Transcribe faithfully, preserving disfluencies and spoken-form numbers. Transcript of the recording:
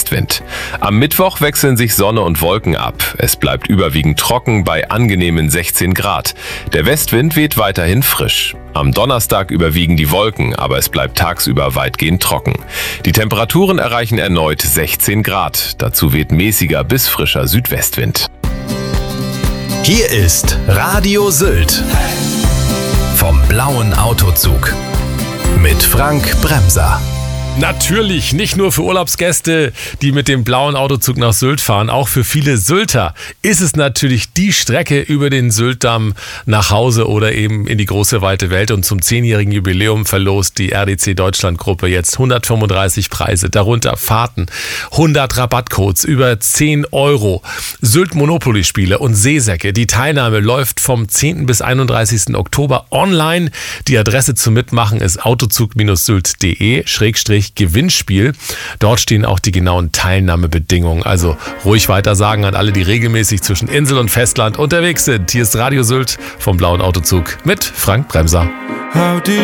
Südwestwind. Am Mittwoch wechseln sich Sonne und Wolken ab. Es bleibt überwiegend trocken bei angenehmen sechzehn Grad. Der Westwind weht weiterhin frisch. Am Donnerstag überwiegen die Wolken, aber es bleibt tagsüber weitgehend trocken. Die Temperaturen erreichen erneut sechzehn Grad. Dazu weht mäßiger bis frischer Südwestwind. Hier ist Radio Sylt vom blauen Autozug mit Frank Bremser. Natürlich, nicht nur für Urlaubsgäste, die mit dem blauen Autozug nach Sylt fahren, auch für viele Sylter ist es natürlich die Strecke über den Syltdamm nach Hause oder eben in die große weite Welt. Und zum zehnjährigen Jubiläum verlost die R D C Deutschland Gruppe jetzt hundertfünfunddreißig Preise, darunter Fahrten, hundert Rabattcodes, über zehn Euro, Sylt Monopoly Spiele und Seesäcke. Die Teilnahme läuft vom zehnten bis einunddreißigsten Oktober online. Die Adresse zum Mitmachen ist autozug-sylt.de schrägstrich Gewinnspiel. Dort stehen auch die genauen Teilnahmebedingungen. Also ruhig weiter sagen an alle, die regelmäßig zwischen Insel und Festland unterwegs sind. Hier ist Radio Sylt vom blauen Autozug mit Frank Bremser.